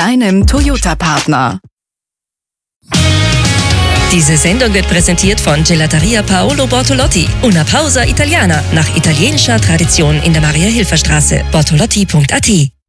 deinem Toyota-Partner. Diese Sendung wird präsentiert von Gelateria Paolo Bortolotti. Una pausa italiana nach italienischer Tradition in der Maria-Hilfer-Straße. bortolotti.at